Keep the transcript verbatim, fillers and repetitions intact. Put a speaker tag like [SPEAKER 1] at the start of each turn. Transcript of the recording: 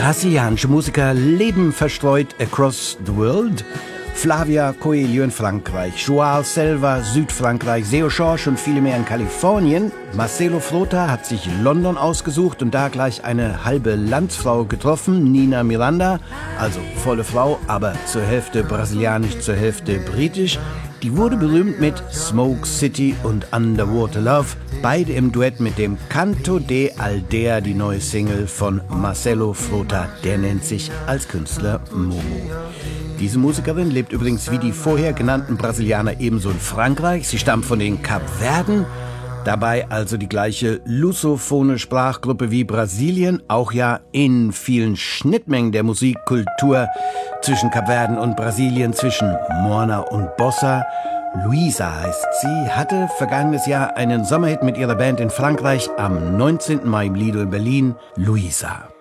[SPEAKER 1] Brasilianische Musiker leben verstreut across the world. Flavia Coelho in Frankreich, Joao Selva, Südfrankreich, Seo Schorsch und viele mehr in Kalifornien. Marcelo Frota hat sich London ausgesucht und da gleich eine halbe Landsfrau getroffen, Nina Miranda, also volle Frau, aber zur Hälfte brasilianisch, zur Hälfte britisch. Die wurde berühmt mit Smoke City und Underwater Love, beide im Duett mit dem Canto de Aldea, die neue Single von Marcelo Frota, der nennt sich als Künstler Momo. Diese Musikerin lebt übrigens wie die vorher genannten Brasilianer ebenso in Frankreich. Sie stammt von den Kapverden, dabei also die gleiche lusophone Sprachgruppe wie Brasilien, auch ja in vielen Schnittmengen der Musikkultur zwischen Kapverden und Brasilien, zwischen Morna und Bossa. Luisa heißt sie, hatte vergangenes Jahr einen Sommerhit mit ihrer Band in Frankreich, am neunzehnten Mai im Lido in Berlin, Luisa.